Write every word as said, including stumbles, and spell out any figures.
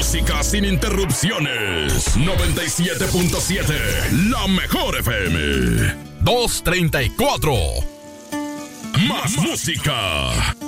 música sin interrupciones. noventa y siete punto siete, la mejor F M. dos treinta y cuatro. Más música.